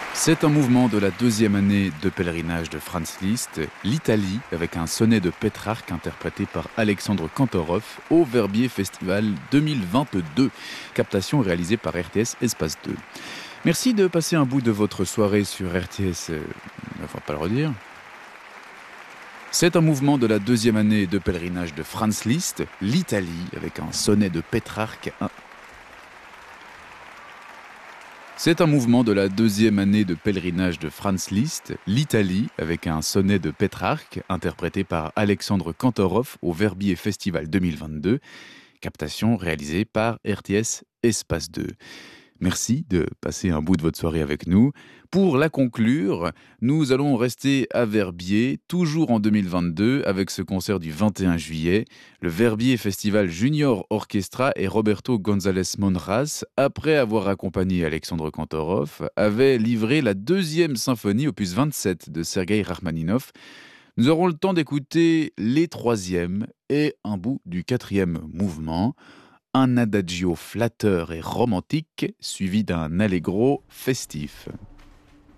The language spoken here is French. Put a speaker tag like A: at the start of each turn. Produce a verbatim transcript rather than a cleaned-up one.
A: C'est un mouvement de la deuxième année de pèlerinage de Franz Liszt, l'Italie, avec un sonnet de Pétrarque interprété par Alexandre Kantorov au Verbier Festival deux mille vingt-deux, captation réalisée par R T S Espace deux. Merci de passer un bout de votre soirée sur R T S, euh, on va pas le redire. C'est un mouvement de la deuxième année de pèlerinage de Franz Liszt, l'Italie, avec un sonnet de Pétrarque. Un... C'est un mouvement de la deuxième année de pèlerinage de Franz Liszt, l'Italie, avec un sonnet de Pétrarque, interprété par Alexandre Kantorov au Verbier Festival deux mille vingt-deux, captation réalisée par R T S Espace deux. Merci de passer un bout de votre soirée avec nous. Pour la conclure, nous allons rester à Verbier, toujours en deux mille vingt-deux, avec ce concert du vingt et un juillet. Le Verbier Festival Junior Orchestra et Roberto González Monraz, après avoir accompagné Alexandre Kantorov, avait livré la deuxième symphonie, opus vingt-sept, de Sergueï Rachmaninov. Nous aurons le temps d'écouter les troisième et un bout du quatrième mouvement. Un adagio flatteur et romantique, suivi d'un allegro festif.